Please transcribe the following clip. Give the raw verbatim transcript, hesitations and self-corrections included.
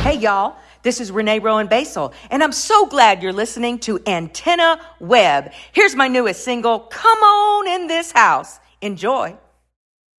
Hey, y'all. This is Renee Rowan Basel, and I'm so glad you're listening to Antenna Web. Here's my newest single, Come On in This House. Enjoy.